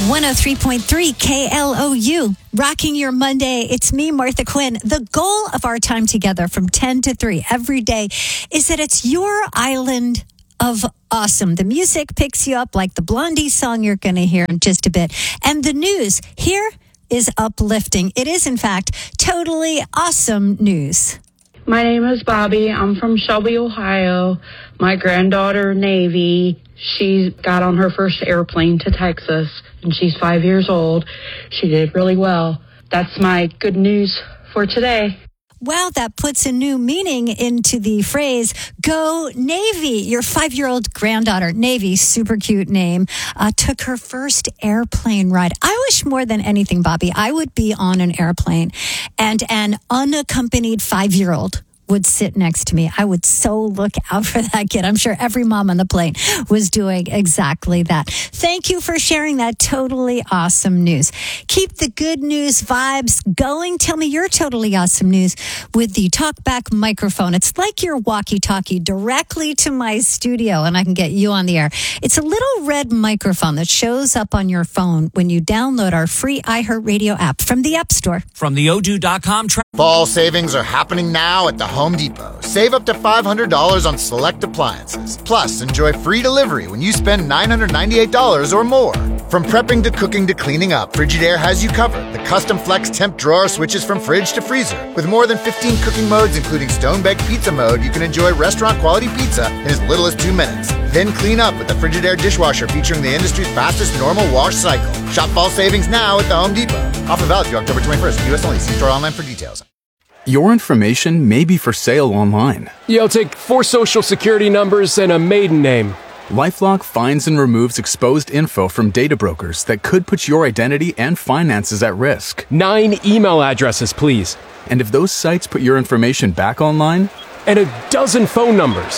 103.3 KLOU. Rocking your Monday. It's me, Martha Quinn. The goal of our time together from 10 to 3 every day is that it's your island of awesome. The music picks you up like the Blondie song you're going to hear in just a bit. And the news here is uplifting. It is, in fact, totally awesome news. My name is Bobby. I'm from Shelby, Ohio. My granddaughter, Navy, she got on her first airplane to Texas, and she's 5 years old. She did really well. That's my good news for today. Wow, that puts a new meaning into the phrase, Go Navy. Your 5-year-old granddaughter, Navy, super cute name, took her first airplane ride. I wish more than anything, Bobby, I would be on an airplane and an unaccompanied 5-year-old would sit next to me. I would so look out for that kid. I'm sure every mom on the plane was doing exactly that. Thank you for sharing that totally awesome news. Keep the good news vibes going. Tell me your totally awesome news with the TalkBack microphone. It's like your walkie-talkie directly to my studio, and I can get you on the air. It's a little red microphone that shows up on your phone when you download our free iHeartRadio app from the App Store. From the odoo.com. Fall savings are happening now at the Home Depot. Save up to $500 on select appliances. Plus, enjoy free delivery when you spend $998 or more. From prepping to cooking to cleaning up, Frigidaire has you covered. The custom flex temp drawer switches from fridge to freezer. With more than 15 cooking modes, including stone-baked pizza mode, you can enjoy restaurant-quality pizza in as little as 2 minutes. Then clean up with the Frigidaire dishwasher featuring the industry's fastest normal wash cycle. Shop fall savings now at the Home Depot. Offer valid through October 21st. U.S. only. See store online for details. Your information may be for sale online. Yeah, I'll take 4 social security numbers and a maiden name. LifeLock finds and removes exposed info from data brokers that could put your identity and finances at risk. 9 email addresses, please. And if those sites put your information back online? And a dozen phone numbers.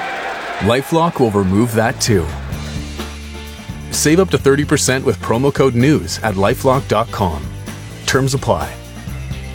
LifeLock will remove that too. Save up to 30% with promo code NEWS at LifeLock.com. Terms apply.